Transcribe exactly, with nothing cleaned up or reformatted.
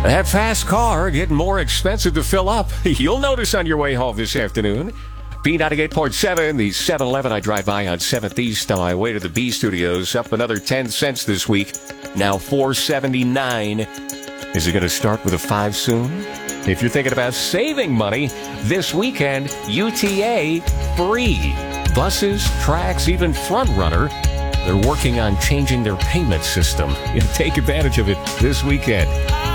That fast car getting more expensive to fill up. You'll notice on your way home this afternoon. B ninety-eight point seven, the seven eleven I drive by on seventh East on my way to the B Studios, up another ten cents this week. Now four seventy-nine. Is it going to start with a five soon? If you're thinking about saving money, this weekend, U T A free. Buses, tracks, even Front Runner, they're working on changing their payment system. You know, take advantage of it this weekend.